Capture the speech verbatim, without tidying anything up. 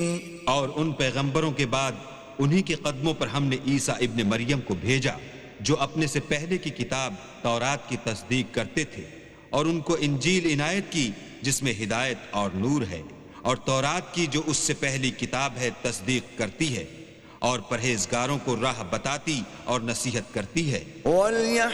और उन पैगंबरों के बाद उन्हीं के कदमों पर हमने ईसा इब्ने मरियम को भेजा, जो अपने से पहले की किताब तौरात की तस्दीक करते थे, और उनको इंजील इनायत की जिसमें हिदायत और नूर है, और तौरात की जो उससे पहली किताब है तस्दीक करती है, और परहेजगारों को राह बताती और नसीहत करती है।